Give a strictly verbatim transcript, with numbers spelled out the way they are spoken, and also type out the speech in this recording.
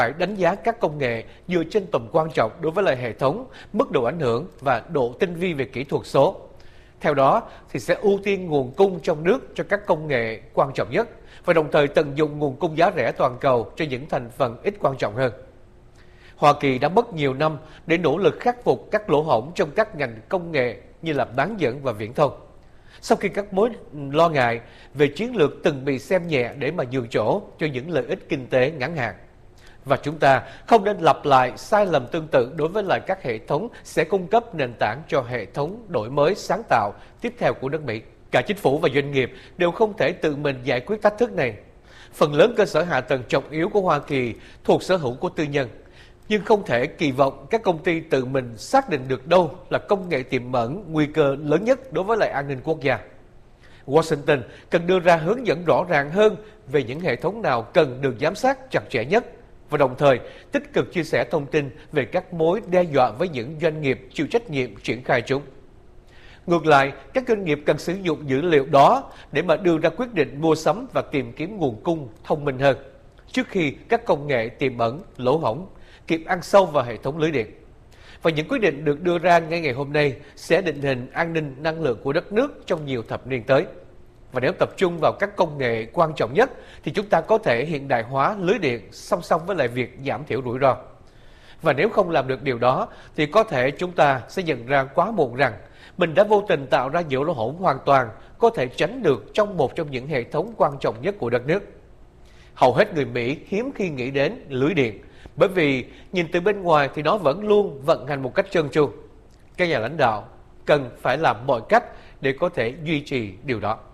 phải đánh giá các công nghệ dựa trên tầm quan trọng đối với lại hệ thống, mức độ ảnh hưởng và độ tinh vi về kỹ thuật số. Theo đó thì sẽ ưu tiên nguồn cung trong nước cho các công nghệ quan trọng nhất và đồng thời tận dụng nguồn cung giá rẻ toàn cầu cho những thành phần ít quan trọng hơn. Hoa Kỳ đã mất nhiều năm để nỗ lực khắc phục các lỗ hổng trong các ngành công nghệ như là bán dẫn và viễn thông. Sau khi các mối lo ngại về chiến lược từng bị xem nhẹ để mà nhường chỗ cho những lợi ích kinh tế ngắn hạn. Và chúng ta không nên lặp lại sai lầm tương tự đối với lại các hệ thống sẽ cung cấp nền tảng cho hệ thống đổi mới sáng tạo tiếp theo của nước Mỹ. Cả chính phủ và doanh nghiệp đều không thể tự mình giải quyết thách thức này. Phần lớn cơ sở hạ tầng trọng yếu của Hoa Kỳ thuộc sở hữu của tư nhân, nhưng không thể kỳ vọng các công ty tự mình xác định được đâu là công nghệ tiềm ẩn nguy cơ lớn nhất đối với lại an ninh quốc gia. Washington cần đưa ra hướng dẫn rõ ràng hơn về những hệ thống nào cần được giám sát chặt chẽ nhất và đồng thời tích cực chia sẻ thông tin về các mối đe dọa với những doanh nghiệp chịu trách nhiệm triển khai chúng. Ngược lại, các doanh nghiệp cần sử dụng dữ liệu đó để mà đưa ra quyết định mua sắm và tìm kiếm nguồn cung thông minh hơn, trước khi các công nghệ tiềm ẩn, lỗ hổng kịp ăn sâu vào hệ thống lưới điện. Và những quyết định được đưa ra ngay ngày hôm nay sẽ định hình an ninh năng lượng của đất nước trong nhiều thập niên tới. Và nếu tập trung vào các công nghệ quan trọng nhất thì chúng ta có thể hiện đại hóa lưới điện song song với lại việc giảm thiểu rủi ro. Và nếu không làm được điều đó thì có thể chúng ta sẽ nhận ra quá muộn rằng mình đã vô tình tạo ra nhiều lỗ hổng hoàn toàn có thể tránh được trong một trong những hệ thống quan trọng nhất của đất nước. Hầu hết người Mỹ hiếm khi nghĩ đến lưới điện, bởi vì nhìn từ bên ngoài thì nó vẫn luôn vận hành một cách trơn tru. Các nhà lãnh đạo cần phải làm mọi cách để có thể duy trì điều đó.